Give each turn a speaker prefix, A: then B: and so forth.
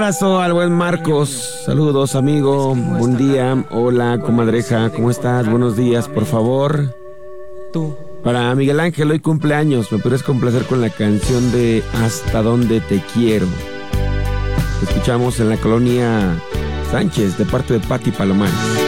A: abrazo al buen Marcos. Saludos, amigo. Buen día. Hola, comadreja. ¿Cómo estás? Buenos días, por favor. Para Miguel Ángel, hoy cumpleaños. ¿Me podrías complacer con la canción de Hasta dónde te quiero? Te escuchamos en la colonia Sánchez, de parte de Pati Palomares.